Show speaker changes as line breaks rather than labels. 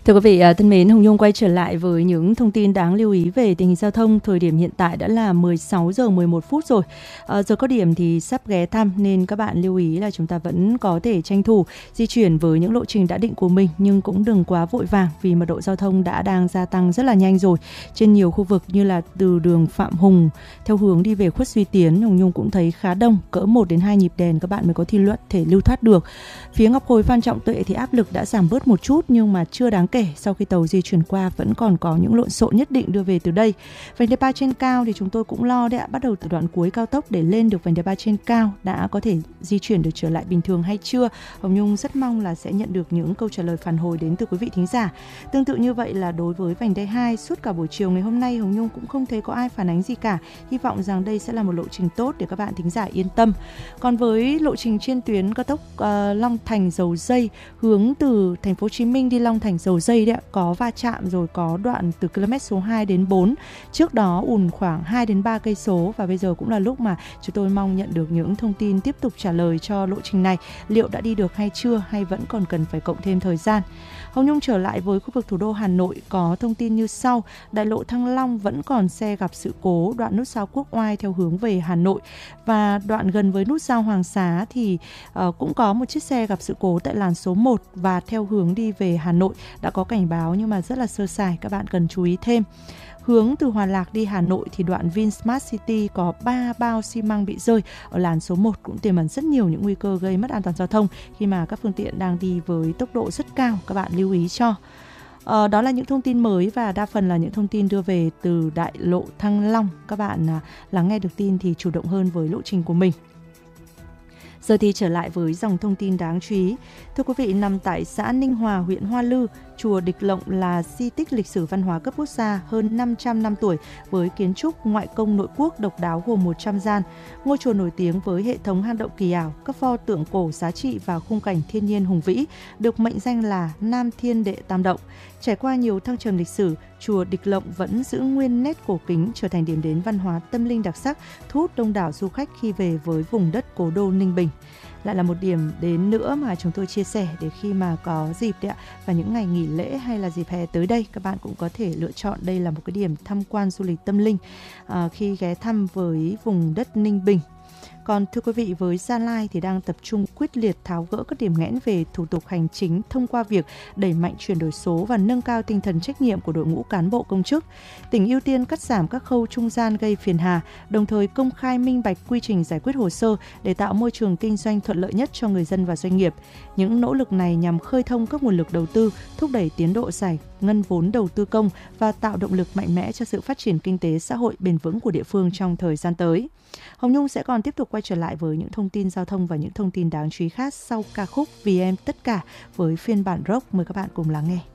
Thưa quý vị thân mến, Hồng Nhung quay trở lại với những thông tin đáng lưu ý về tình hình giao thông. Thời điểm hiện tại đã là 16 giờ 11 phút rồi. Giờ có điểm thì sắp ghé thăm nên các bạn lưu ý là chúng ta vẫn có thể tranh thủ di chuyển với những lộ trình đã định của mình, nhưng cũng đừng quá vội vàng vì mật độ giao thông đang gia tăng rất là nhanh rồi. Trên nhiều khu vực như là từ đường Phạm Hùng theo hướng đi về Khuất Duy Tiến, Hồng Nhung cũng thấy khá đông, cỡ 1 đến 2 nhịp đèn các bạn mới có thể lưu thoát được. Phía Ngọc Hồi Phan Trọng Tuệ thì áp lực đã giảm bớt một chút nhưng mà chưa đáng kể, sau khi tàu di chuyển qua vẫn còn có những lộn xộn nhất định đưa về từ đây. Vành đai 3 trên cao thì chúng tôi cũng lo đấy ạ, bắt đầu từ đoạn cuối cao tốc để lên được vành đai 3 trên cao đã có thể di chuyển được trở lại bình thường hay chưa? Hồng Nhung rất mong là sẽ nhận được những câu trả lời phản hồi đến từ quý vị thính giả. Tương tự như vậy là đối với vành đai 2, suốt cả buổi chiều ngày hôm nay Hồng Nhung cũng không thấy có ai phản ánh gì cả. Hy vọng rằng đây sẽ là một lộ trình tốt để các bạn thính giả yên tâm. Còn với lộ trình trên tuyến cao tốc Long Thành Dầu Giây hướng từ thành phố Hồ Chí Minh đi Long Thành Dầu Giây đấy, có va chạm rồi, có đoạn từ km số 2 đến 4. Trước đó ùn khoảng 2 đến 3 cây số và bây giờ cũng là lúc mà chúng tôi mong nhận được những thông tin tiếp tục trả lời cho lộ trình này, liệu đã đi được hay chưa hay vẫn còn cần phải cộng thêm thời gian. Hồng Nhung trở lại với khu vực thủ đô Hà Nội có thông tin như sau. Đại lộ Thăng Long vẫn còn xe gặp sự cố đoạn nút giao Quốc Oai theo hướng về Hà Nội, và đoạn gần với nút giao Hoàng Xá thì cũng có một chiếc xe gặp sự cố tại làn số 1 và theo hướng đi về Hà Nội đã có cảnh báo nhưng mà rất là sơ sài, các bạn cần chú ý thêm. Hướng từ Hòa Lạc đi Hà Nội thì đoạn Vinsmart City có 3 bao xi măng bị rơi ở làn số 1 cũng tiềm ẩn rất nhiều những nguy cơ gây mất an toàn giao thông khi mà các phương tiện đang đi với tốc độ rất cao, các bạn lưu ý cho. Đó là những thông tin mới và đa phần là những thông tin đưa về từ đại lộ Thăng Long. Các bạn lắng nghe được tin thì chủ động hơn với lộ trình của mình. Giờ thì trở lại với dòng thông tin đáng chú ý. Thưa quý vị, nằm tại xã Ninh Hòa, huyện Hoa Lư, chùa Địch Lộng là di tích lịch sử văn hóa cấp quốc gia hơn 500 năm tuổi với kiến trúc ngoại công nội quốc độc đáo gồm 100 gian. Ngôi chùa nổi tiếng với hệ thống hang động kỳ ảo, các pho tượng cổ giá trị và khung cảnh thiên nhiên hùng vĩ, được mệnh danh là Nam Thiên Đệ Tam Động. Trải qua nhiều thăng trầm lịch sử, chùa Địch Lộng vẫn giữ nguyên nét cổ kính, trở thành điểm đến văn hóa tâm linh đặc sắc, thu hút đông đảo du khách khi về với vùng đất cố đô Ninh Bình. Lại là một điểm đến nữa mà chúng tôi chia sẻ để khi mà có dịp đấy ạ, và những ngày nghỉ lễ hay là dịp hè tới đây, các bạn cũng có thể lựa chọn đây là một cái điểm tham quan du lịch tâm linh khi ghé thăm với vùng đất Ninh Bình. Còn thưa quý vị, với Gia Lai thì đang tập trung quyết liệt tháo gỡ các điểm nghẽn về thủ tục hành chính thông qua việc đẩy mạnh chuyển đổi số và nâng cao tinh thần trách nhiệm của đội ngũ cán bộ công chức. Tỉnh ưu tiên cắt giảm các khâu trung gian gây phiền hà, đồng thời công khai minh bạch quy trình giải quyết hồ sơ để tạo môi trường kinh doanh thuận lợi nhất cho người dân và doanh nghiệp. Những nỗ lực này nhằm khơi thông các nguồn lực đầu tư, thúc đẩy tiến độ giải ngân vốn đầu tư công và tạo động lực mạnh mẽ cho sự phát triển kinh tế xã hội bền vững của địa phương trong thời gian tới. Hồng Nhung sẽ còn tiếp tục quay trở lại với những thông tin giao thông và những thông tin đáng chú ý khác sau ca khúc Vì Em Tất Cả với phiên bản rock. Mời các bạn cùng lắng nghe.